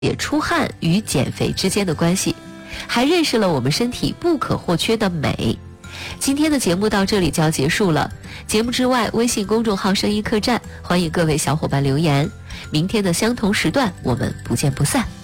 解出汗与减肥之间的关系，还认识了我们身体不可或缺的美。今天的节目到这里就要结束了。节目之外，微信公众号声音客栈，欢迎各位小伙伴留言。明天的相同时段，我们不见不散。